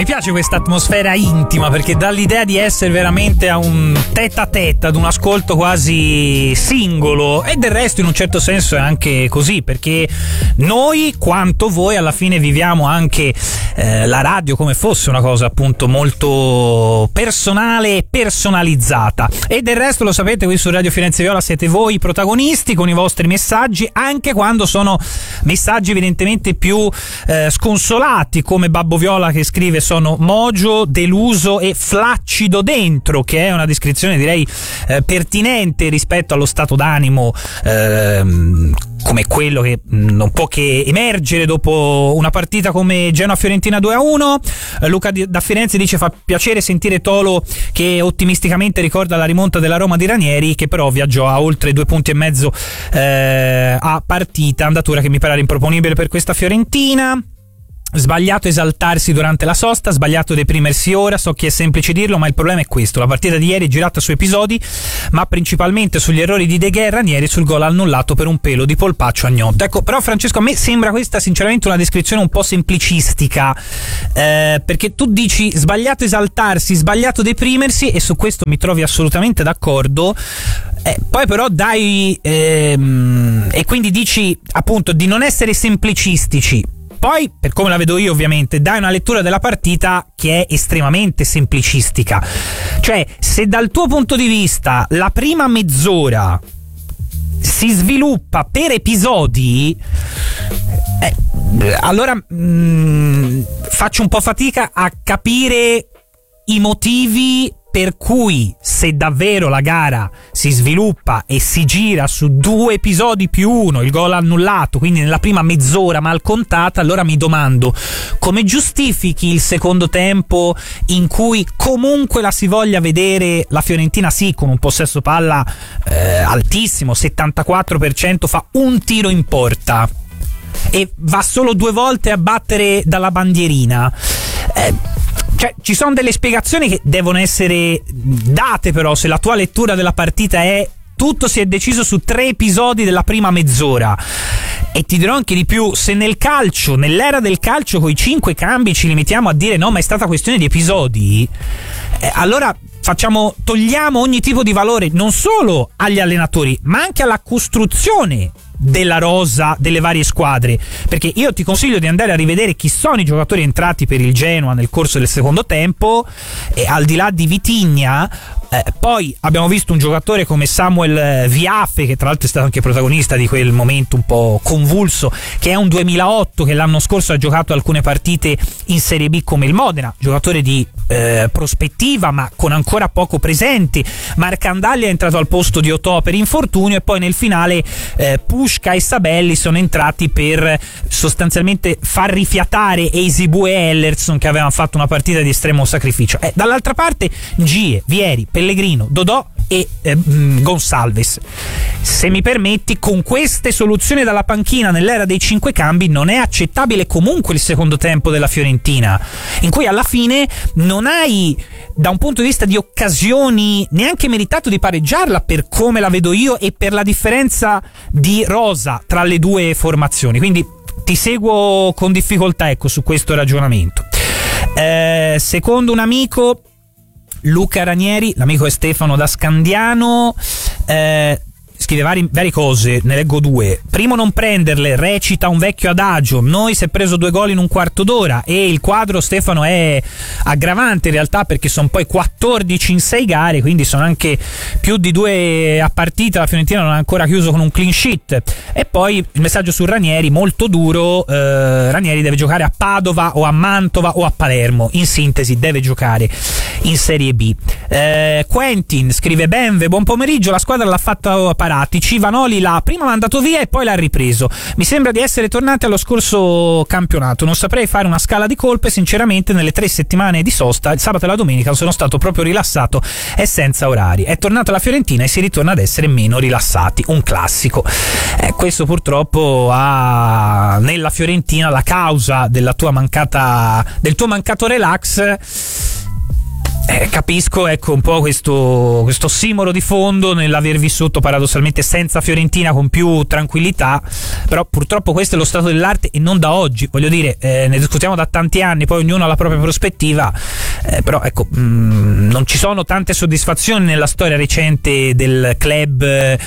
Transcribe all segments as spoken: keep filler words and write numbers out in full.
piace questa atmosfera intima, perché dà l'idea di essere veramente a un tête à tête, ad un ascolto quasi singolo, e del resto in un certo senso è anche così, perché noi quanto voi alla fine viviamo anche eh, la radio come fosse una cosa appunto molto personale e personalizzata, e del resto lo sapete, qui su Radio Firenze Viola siete voi i protagonisti con i vostri messaggi, anche quando sono messaggi evidentemente più eh, sconsolati, come Babbo Viola che scrive: sono mogio, deluso e flaccido dentro, che è una descrizione direi eh, pertinente rispetto allo stato d'animo ehm, come quello che non può che emergere dopo una partita come Genoa-Fiorentina due a uno. Luca da Firenze dice: fa piacere sentire Tolo che ottimisticamente ricorda la rimonta della Roma di Ranieri, che però viaggiò a oltre due punti e mezzo eh, a partita, andatura che mi pare improponibile per questa Fiorentina. Sbagliato esaltarsi durante la sosta, sbagliato deprimersi ora, so che è semplice dirlo, ma il problema è questo: la partita di ieri è girata su episodi, ma principalmente sugli errori di De Gea e Ranieri, sul gol annullato per un pelo di polpaccio a Gnonto. Ecco, però Francesco, a me sembra questa sinceramente una descrizione un po' semplicistica, eh, perché tu dici sbagliato esaltarsi, sbagliato deprimersi, e su questo mi trovi assolutamente d'accordo. Eh, poi però dai ehm, e quindi dici appunto di non essere semplicistici. Poi, per come la vedo io ovviamente, dai una lettura della partita che è estremamente semplicistica. Cioè, se dal tuo punto di vista la prima mezz'ora si sviluppa per episodi, eh, allora mh, faccio un po' fatica a capire i motivi per cui, se davvero la gara si sviluppa e si gira su due episodi più uno, il gol annullato, quindi nella prima mezz'ora mal contata, allora mi domando come giustifichi il secondo tempo in cui comunque la si voglia vedere la Fiorentina sì con un possesso palla eh, altissimo, settantaquattro per cento, fa un tiro in porta e va solo due volte a battere dalla bandierina. eh, Cioè, ci sono delle spiegazioni che devono essere date, però se la tua lettura della partita è tutto si è deciso su tre episodi della prima mezz'ora. E ti dirò anche di più: se nel calcio, nell'era del calcio, coi cinque cambi ci limitiamo a dire no, ma è stata questione di episodi, eh, allora facciamo, togliamo ogni tipo di valore non solo agli allenatori, ma anche alla costruzione della rosa delle varie squadre, perché io ti consiglio di andare a rivedere chi sono i giocatori entrati per il Genoa nel corso del secondo tempo, e al di là di Vitinha eh, poi abbiamo visto un giocatore come Samuel Viaffe, che tra l'altro è stato anche protagonista di quel momento un po' convulso, che è un duemilaotto, che l'anno scorso ha giocato alcune partite in Serie B come il Modena, giocatore di eh, prospettiva ma con ancora poco presente. Marcandaglia è entrato al posto di Otò per infortunio, e poi nel finale eh, Puška e Sabelli sono entrati per sostanzialmente far rifiatare Eisibue e Ellerson, che avevano fatto una partita di estremo sacrificio. Eh, dall'altra parte Gie, Vieri, Pellegrino, Dodò e eh, Gonçalves. Se mi permetti, con queste soluzioni dalla panchina nell'era dei cinque cambi non è accettabile comunque il secondo tempo della Fiorentina, in cui alla fine non hai, da un punto di vista di occasioni, neanche meritato di pareggiarla, per come la vedo io e per la differenza di rosa tra le due formazioni. Quindi ti seguo con difficoltà, ecco, su questo ragionamento. Eh, secondo un amico, Luca Ranieri, l'amico è Stefano da Scandiano, eh, scrive vari, varie cose, ne leggo due. Primo, non prenderle, recita un vecchio adagio: noi si è preso due gol in un quarto d'ora. E il quadro, Stefano, è aggravante in realtà, perché sono poi quattordici in sei gare, quindi sono anche più di due a partita. La Fiorentina non ha ancora chiuso con un clean sheet. E poi il messaggio su Ranieri, molto duro: eh, Ranieri deve giocare a Padova o a Mantova o a Palermo, in sintesi deve giocare in Serie B. eh, Quentin scrive: Benve, buon pomeriggio, la squadra l'ha fatta Paratici, Vanoli l'ha prima mandato via e poi l'ha ripreso, mi sembra di essere tornati allo scorso campionato, non saprei fare una scala di colpe sinceramente. Nelle tre settimane di sosta, il sabato e la domenica, sono stato proprio rilassato e senza orari. È tornata la Fiorentina e si ritorna ad essere meno rilassati, un classico. eh, questo purtroppo ha nella Fiorentina la causa della tua mancata del tuo mancato relax Eh, capisco, ecco, un po' questo, questo ossimoro di fondo nell'aver vissuto paradossalmente senza Fiorentina con più tranquillità, però purtroppo questo è lo stato dell'arte e non da oggi, voglio dire, eh, ne discutiamo da tanti anni, poi ognuno ha la propria prospettiva, eh, però ecco, mh, non ci sono tante soddisfazioni nella storia recente del club eh,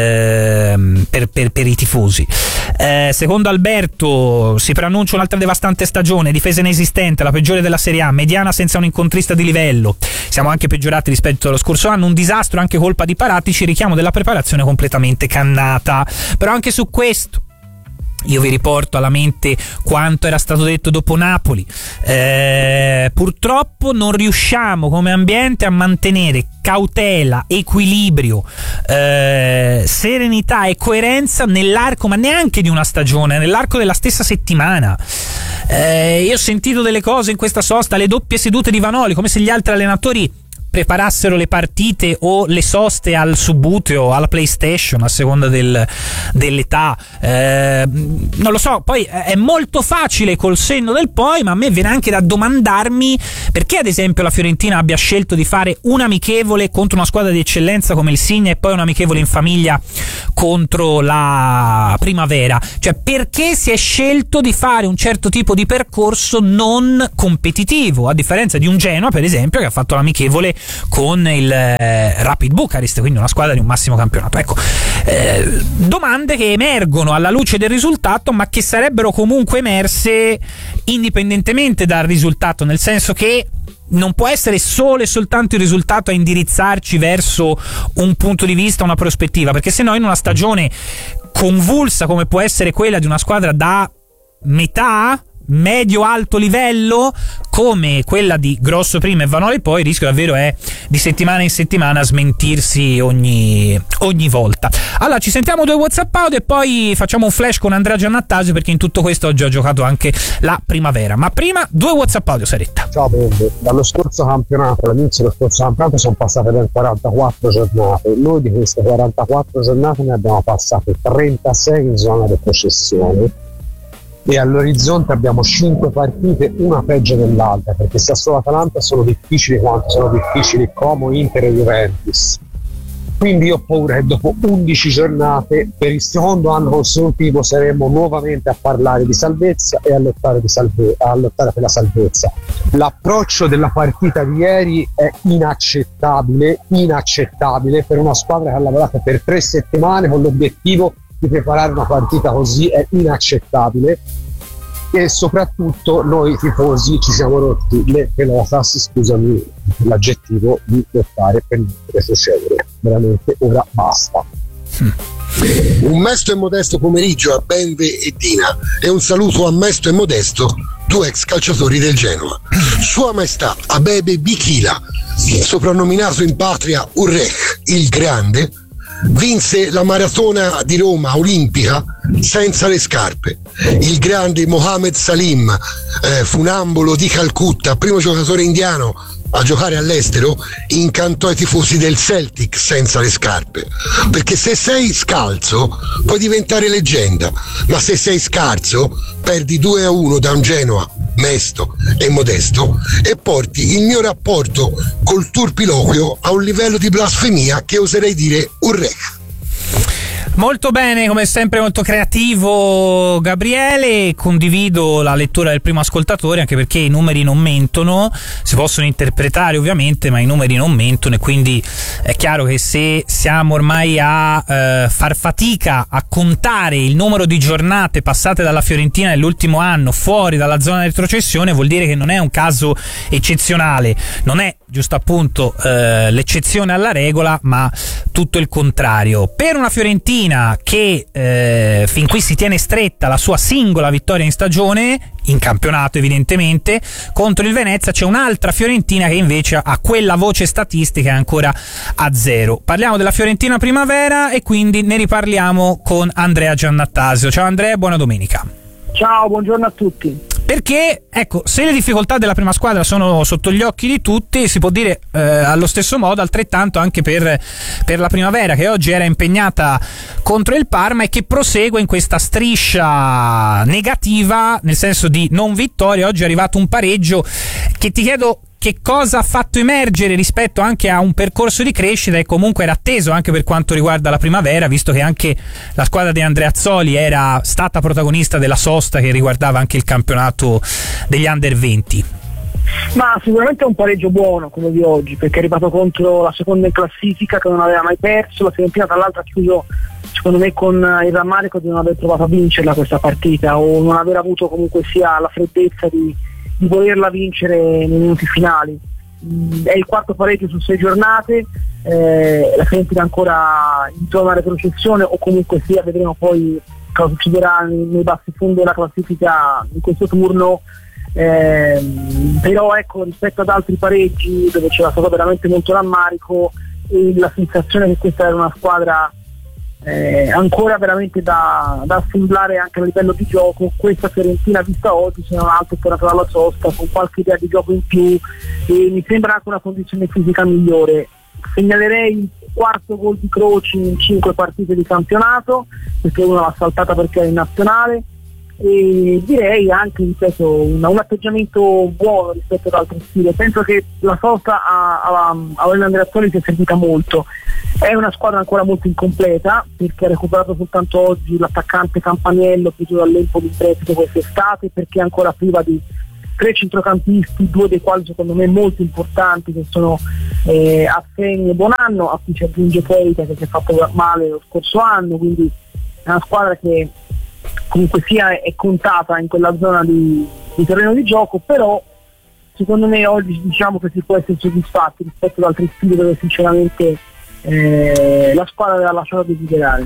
per, per, per i tifosi. Eh, secondo Alberto si preannuncia un'altra devastante stagione, difesa inesistente, la peggiore della Serie A, mediana senza un incontrista di livello. Siamo anche peggiorati rispetto allo scorso anno, un disastro anche colpa di Paratici, richiamo della preparazione completamente cannata. Però anche su questo io vi riporto alla mente quanto era stato detto dopo Napoli. Eh, purtroppo non riusciamo come ambiente a mantenere cautela, equilibrio, eh, serenità e coerenza nell'arco, ma neanche di una stagione, nell'arco della stessa settimana. Eh, io ho sentito delle cose in questa sosta, le doppie sedute di Vanoli, come se gli altri allenatori preparassero le partite o le soste al subbuteo, alla PlayStation, a seconda del, dell'età. Eh, non lo so, poi è molto facile col senno del poi, ma a me viene anche da domandarmi perché ad esempio la Fiorentina abbia scelto di fare un amichevole contro una squadra di eccellenza come il Signa e poi un amichevole in famiglia contro la Primavera. Cioè, perché si è scelto di fare un certo tipo di percorso non competitivo, a differenza di un Genoa per esempio che ha fatto l'amichevole con il eh, Rapid Bucarest, quindi una squadra di un massimo campionato. Ecco, eh, domande che emergono alla luce del risultato, ma che sarebbero comunque emerse indipendentemente dal risultato, nel senso che non può essere solo e soltanto il risultato a indirizzarci verso un punto di vista, una prospettiva, perché se no in una stagione convulsa come può essere quella di una squadra da metà medio-alto livello come quella di Grosso prima e Vanoli poi, il rischio davvero è di settimana in settimana smentirsi ogni, ogni volta. Allora ci sentiamo due WhatsApp audio e poi facciamo un flash con Andrea Giannattasio, perché in tutto questo oggi ho giocato anche la Primavera, ma prima due WhatsApp audio. Saretta. Ciao Pedro, dallo scorso campionato all'inizio dello scorso campionato sono passate ben quarantaquattro giornate, noi di queste quarantaquattro giornate ne abbiamo passate trentasei in zona di retrocessione e all'orizzonte abbiamo cinque partite, una peggio dell'altra, perché Sassuolo e Atalanta sono difficili quanto sono difficili Como, Inter e Juventus. Quindi io ho paura che dopo undici giornate, per il secondo anno consecutivo, saremo nuovamente a parlare di salvezza e a lottare, di salve- a lottare per la salvezza. L'approccio della partita di ieri è inaccettabile, inaccettabile per una squadra che ha lavorato per tre settimane con l'obiettivo di preparare una partita così, è inaccettabile. E soprattutto noi tifosi ci siamo rotti le pelotas, scusami l'aggettivo, di lottare per non retrocedere. Veramente ora basta. Un mesto e modesto pomeriggio a Benve e Dina e un saluto a Mesto e Modesto, due ex calciatori del Genoa. Sua Maestà Abebe Bikila, soprannominato in patria Urrech il Grande, vinse la maratona di Roma olimpica senza le scarpe. Il grande Mohammed Salim, eh, funambolo di Calcutta, primo giocatore indiano a giocare all'estero, incantò i tifosi del Celtic senza le scarpe, perché se sei scalzo puoi diventare leggenda, ma se sei scarso perdi due a uno da un Genoa mesto e modesto e porti il mio rapporto col turpiloquio a un livello di blasfemia che oserei dire urrech. Molto bene, come sempre molto creativo Gabriele, condivido la lettura del primo ascoltatore, anche perché i numeri non mentono, si possono interpretare ovviamente, ma i numeri non mentono e quindi è chiaro che se siamo ormai a eh, far fatica a contare il numero di giornate passate dalla Fiorentina nell'ultimo anno fuori dalla zona di retrocessione, vuol dire che non è un caso eccezionale, non è giusto appunto eh, l'eccezione alla regola, ma tutto il contrario. Per una Fiorentina che eh, fin qui si tiene stretta la sua singola vittoria in stagione, in campionato evidentemente, contro il Venezia c'è un'altra Fiorentina che invece ha quella voce statistica ancora a zero. Parliamo della Fiorentina Primavera e quindi ne riparliamo con Andrea Giannattasio. Ciao Andrea, buona domenica. Ciao, buongiorno a tutti. Perché, ecco, se le difficoltà della prima squadra sono sotto gli occhi di tutti, si può dire eh, allo stesso modo altrettanto anche per, per la Primavera, che oggi era impegnata contro il Parma e che prosegue in questa striscia negativa, nel senso di non vittoria. Oggi è arrivato un pareggio che ti chiedo che cosa ha fatto emergere rispetto anche a un percorso di crescita e comunque era atteso anche per quanto riguarda la primavera, visto che anche la squadra di Andreazzoli era stata protagonista della sosta che riguardava anche il campionato degli under venti. Ma sicuramente è un pareggio buono quello di oggi, perché è arrivato contro la seconda in classifica che non aveva mai perso, la Fiorentina tra l'altro ha chiuso secondo me con il rammarico di non aver provato a vincerla questa partita o non aver avuto comunque sia la freddezza di, di volerla vincere nei minuti finali. Mm, è il quarto pareggio su sei giornate, eh, la Fiorentina ancora in zona retrocessione o comunque sia vedremo poi cosa succederà nei, nei bassi fondi della classifica in questo turno. Eh, però ecco, rispetto ad altri pareggi dove c'era stato veramente molto rammarico e la sensazione che questa era una squadra eh, ancora veramente da, da assemblare anche a livello di gioco, questa Fiorentina vista oggi se non altro tornata dalla sosta con qualche idea di gioco in più e mi sembra anche una condizione fisica migliore. Segnalerei il quarto gol di Croci in cinque partite di campionato, perché uno l'ha saltata perché era in nazionale, e direi anche ripeto, un, un atteggiamento buono rispetto ad altri stili. Penso che la sosta a, a, a Andreazzoli sia servita molto. È una squadra ancora molto incompleta perché ha recuperato soltanto oggi l'attaccante Campaniello chiuso dall'Empoli in prestito quest'estate, perché è ancora priva di tre centrocampisti, due dei quali secondo me molto importanti, che sono eh, Assegni e Bonanno, a cui ci aggiunge Keita che si è fatto male lo scorso anno, quindi è una squadra che comunque sia è contata in quella zona di, di terreno di gioco, però secondo me oggi diciamo che si può essere soddisfatti rispetto ad altri stili dove sinceramente eh, la squadra aveva lasciato a desiderare.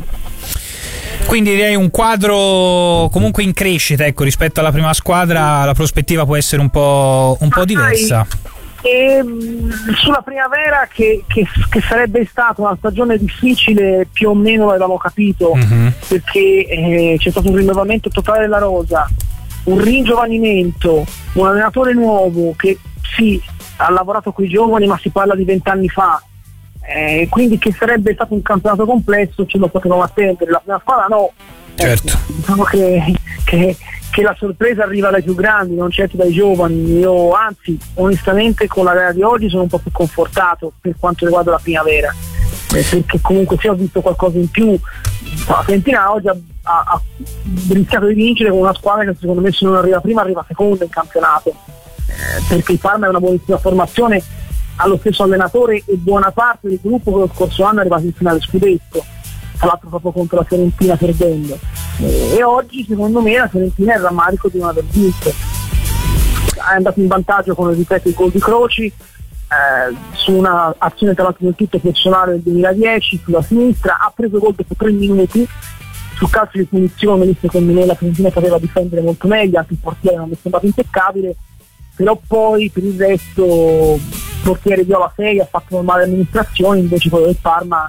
Quindi direi un quadro comunque in crescita, ecco, rispetto alla prima squadra la prospettiva può essere un po', un po' diversa. E sulla primavera che, che, che sarebbe stata una stagione difficile più o meno l'avevamo capito, mm-hmm. perché eh, c'è stato un rinnovamento totale della rosa, un ringiovanimento, un allenatore nuovo che sì ha lavorato con i giovani ma si parla di vent'anni fa, eh, quindi che sarebbe stato un campionato complesso ce lo potevamo attendere, la prima squadra no, certo. eh, diciamo che, che che la sorpresa arriva dai più grandi, non certo dai giovani. Io anzi onestamente con la gara di oggi sono un po' più confortato per quanto riguarda la primavera, eh, perché comunque se ho visto qualcosa in più. La Fiorentina oggi ha, ha, ha rischiato di vincere con una squadra che secondo me se non arriva prima arriva seconda in campionato, eh, perché il Parma è una buonissima formazione, ha lo stesso allenatore e buona parte del gruppo che lo scorso anno è arrivato in finale scudetto, tra l'altro proprio contro la Fiorentina perdendo, e, e oggi secondo me la Fiorentina è il rammarico di non aver vinto. È andato in vantaggio con, ripeto, il gol di Croci, eh, su una azione tra l'altro del tutto personale del duemiladieci sulla sinistra, ha preso gol dopo tre minuti sul calcio di punizione, lì secondo me la Fiorentina poteva difendere molto meglio, anche il portiere non mi è sembrato impeccabile, però poi per il resto il portiere Viola sei ha fatto normale amministrazione, invece quello del Parma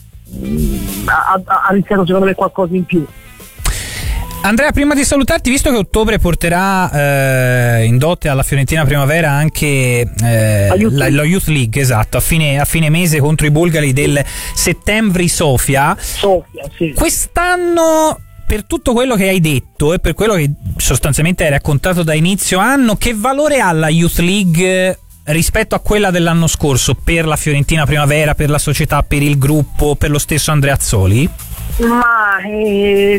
Ha, ha, ha rischiato secondo me qualcosa in più. Andrea, prima di salutarti, visto che ottobre porterà eh, in dote alla Fiorentina Primavera anche eh, youth la, lo Youth League, esatto, a fine, a fine mese contro i bulgari del Settemvri Sofia, Sofia sì. Quest'anno, per tutto quello che hai detto e per quello che sostanzialmente hai raccontato da inizio anno, che valore ha la Youth League rispetto a quella dell'anno scorso per la Fiorentina Primavera, per la società, per il gruppo, per lo stesso Andreazzoli? Ma eh,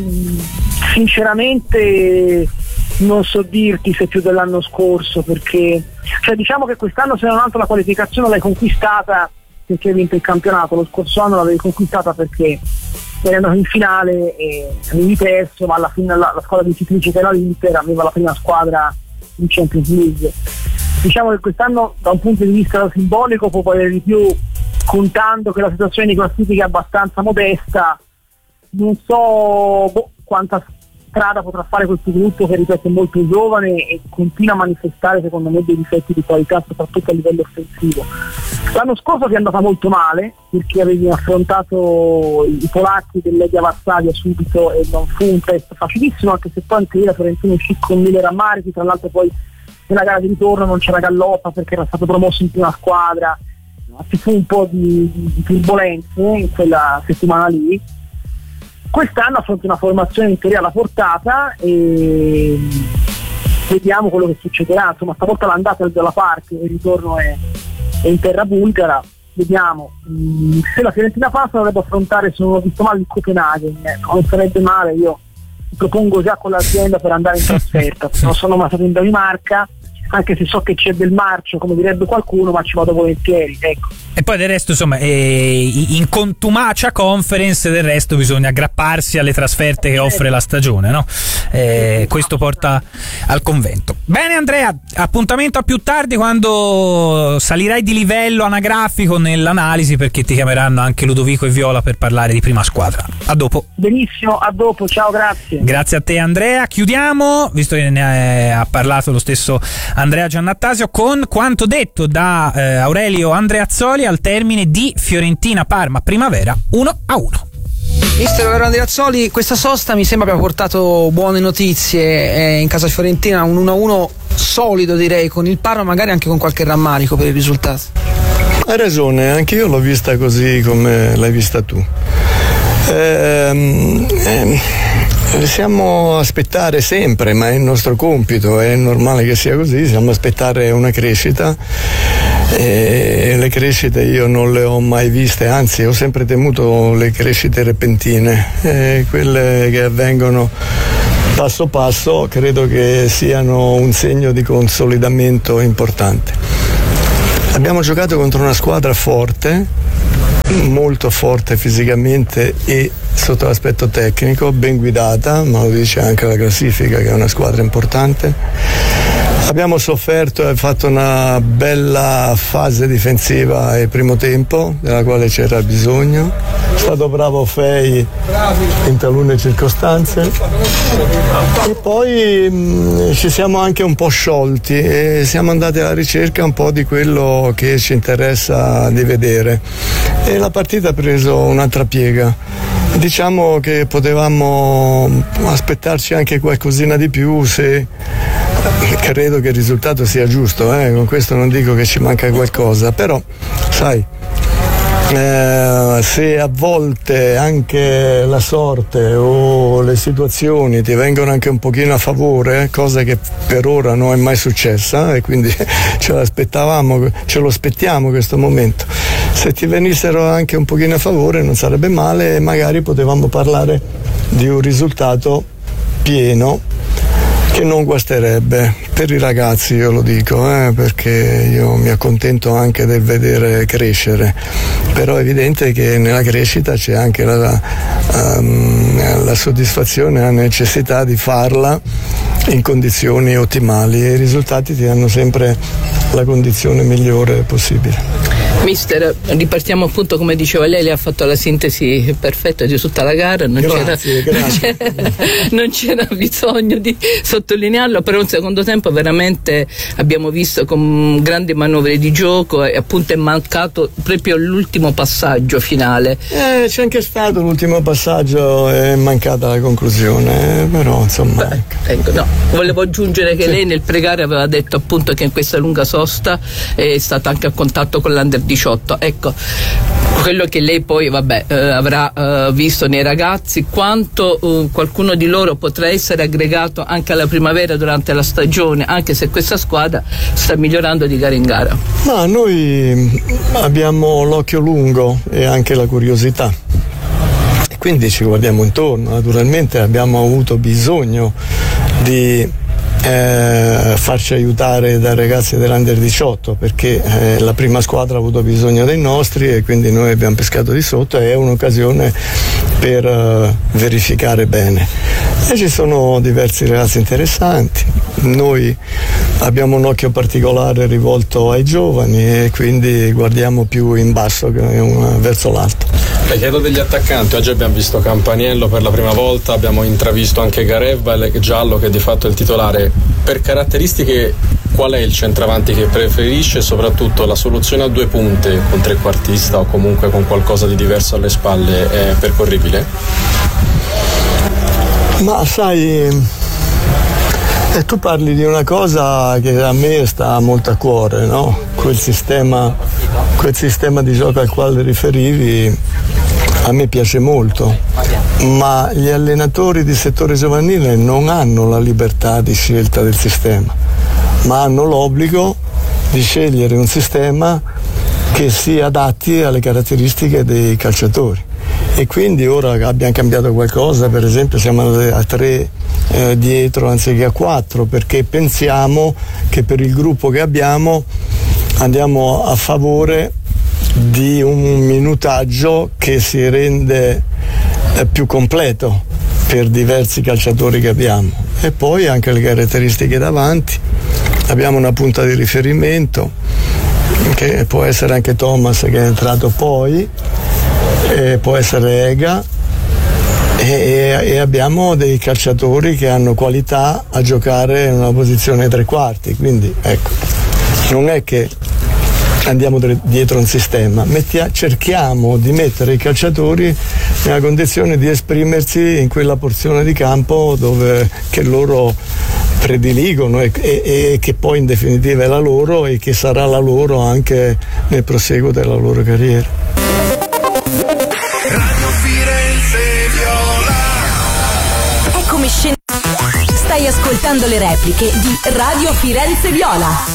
sinceramente non so dirti se più dell'anno scorso, perché cioè, diciamo che quest'anno se non altro la qualificazione l'hai conquistata perché hai vinto il campionato, lo scorso anno l'avevi conquistata perché eri andato in finale e avevi perso, ma alla fine la, la squadra vincitrice che era l'Inter aveva la prima squadra in Champions League. Diciamo che quest'anno da un punto di vista simbolico può valere di più, contando che la situazione di classifica è abbastanza modesta. Non so boh, quanta strada potrà fare questo gruppo che ripeto è molto giovane e continua a manifestare secondo me dei difetti di qualità soprattutto a livello offensivo. L'anno scorso ti è andata molto male perché avevi affrontato i polacchi del Legia Varsavia subito e non fu un test facilissimo, anche se poi anche lì la Fiorentina uscì con mille rammarichi, tra l'altro poi nella gara di ritorno non c'era Galloppa perché era stato promosso in prima squadra, ci fu un po' di, di turbolenze in quella settimana lì. Quest'anno affronti una formazione in teoria alla portata e vediamo quello che succederà. Insomma, stavolta l'andata è della Park, il ritorno è, è in terra bulgara. Vediamo, mm, se la Fiorentina passa dovrebbe affrontare, se non ho visto male, il Copenaghen, eh, non sarebbe male. Io mi propongo già con l'azienda per andare in trasferta, non sono mai stato in Danimarca, anche se so che c'è del marcio, come direbbe qualcuno, ma ci vado volentieri, ecco. E poi del resto, insomma, eh, in contumacia conference, del resto bisogna aggrapparsi alle trasferte che offre la stagione, no? Eh, questo porta al convento. Bene Andrea, appuntamento a più tardi quando salirai di livello anagrafico nell'analisi, perché ti chiameranno anche Ludovico e Viola per parlare di prima squadra. A dopo. Benissimo, a dopo, ciao, grazie. Grazie a te Andrea. Chiudiamo, visto che ne ha parlato lo stesso Andrea Giannattasio, con quanto detto da eh, Aurelio Andreazzoli al termine di Fiorentina-Parma primavera uno a uno. Mister Aurelio Andreazzoli, questa sosta mi sembra abbia portato buone notizie, eh, in casa fiorentina un uno a uno solido, direi, con il Parma, magari anche con qualche rammarico per il risultato. Hai ragione, anche io l'ho vista così come l'hai vista tu. Ehm, ehm, siamo a aspettare sempre, ma è il nostro compito, è normale che sia così, siamo a aspettare una crescita, e le crescite io non le ho mai viste, anzi ho sempre temuto le crescite repentine, e quelle che avvengono passo passo credo che siano un segno di consolidamento importante. Abbiamo giocato contro una squadra forte, molto forte fisicamente e sotto l'aspetto tecnico, ben guidata, ma lo dice anche la classifica che è una squadra importante. Abbiamo sofferto e fatto una bella fase difensiva il primo tempo, della quale c'era bisogno. È stato bravo Fei in talune circostanze. E poi mh, ci siamo anche un po' sciolti e siamo andati alla ricerca un po' di quello che ci interessa di vedere. E la partita ha preso un'altra piega. Diciamo che potevamo aspettarci anche qualcosina di più, se credo che il risultato sia giusto, eh? Con questo non dico che ci manca qualcosa, però sai, eh, se a volte anche la sorte o le situazioni ti vengono anche un pochino a favore, cosa che per ora non è mai successa e quindi ce l'aspettavamo, ce lo aspettiamo questo momento, se ti venissero anche un pochino a favore non sarebbe male e magari potevamo parlare di un risultato pieno che non guasterebbe per i ragazzi, io lo dico, eh, perché io mi accontento anche del vedere crescere, però è evidente che nella crescita c'è anche la, um, la soddisfazione, la necessità di farla in condizioni ottimali e i risultati ti danno sempre la condizione migliore possibile. Mister, ripartiamo appunto, come diceva lei, lei ha fatto la sintesi perfetta di tutta la gara, non, grazie, c'era, grazie. Non, c'era, non c'era bisogno di sottolinearlo, però un secondo tempo veramente abbiamo visto con grandi manovre di gioco e appunto è mancato proprio l'ultimo passaggio finale. Eh, c'è anche stato l'ultimo passaggio, è mancata la conclusione, eh, però insomma. Beh, ecco, no, volevo aggiungere che sì. Lei nel pregare aveva detto appunto che in questa lunga sosta è stata anche a contatto con l'Under diciotto, ecco, quello che lei poi vabbè eh, avrà eh, visto nei ragazzi, quanto eh, qualcuno di loro potrà essere aggregato anche alla primavera durante la stagione, anche se questa squadra sta migliorando di gara in gara. Ma noi abbiamo l'occhio lungo e anche la curiosità e quindi ci guardiamo intorno, naturalmente abbiamo avuto bisogno di Eh, farci aiutare dai ragazzi dell'Under diciotto perché eh, la prima squadra ha avuto bisogno dei nostri e quindi noi abbiamo pescato di sotto e è un'occasione per eh, verificare bene e ci sono diversi ragazzi interessanti, noi abbiamo un occhio particolare rivolto ai giovani e quindi guardiamo più in basso che un, verso l'alto. Le chiedo degli attaccanti, oggi abbiamo visto Campaniello per la prima volta, abbiamo intravisto anche Garevva e Giallo che di fatto è il titolare. Per caratteristiche qual è il centravanti che preferisce e soprattutto la soluzione a due punte con trequartista o comunque con qualcosa di diverso alle spalle è percorribile? Ma sai, e tu parli di una cosa che a me sta molto a cuore, no? Quel sistema, quel sistema di gioco al quale riferivi a me piace molto ma gli allenatori di settore giovanile non hanno la libertà di scelta del sistema, ma hanno l'obbligo di scegliere un sistema che si adatti alle caratteristiche dei calciatori. E quindi ora abbiamo cambiato qualcosa, per esempio siamo a tre eh, dietro anziché a quattro, perché pensiamo che per il gruppo che abbiamo andiamo a favore di un minutaggio che si rende eh, più completo per diversi calciatori che abbiamo, e poi anche le caratteristiche davanti. Abbiamo una punta di riferimento che può essere anche Thomas, che è entrato poi, e può essere Ega, e, e abbiamo dei calciatori che hanno qualità a giocare in una posizione ai tre quarti, quindi ecco, non è che andiamo dietro un sistema, mettia, cerchiamo di mettere i calciatori nella condizione di esprimersi in quella porzione di campo dove, che loro prediligono e, e, e che poi in definitiva è la loro e che sarà la loro anche nel proseguo della loro carriera. Radio Firenze Viola. Eccomi scendere. Stai ascoltando le repliche di Radio Firenze Viola.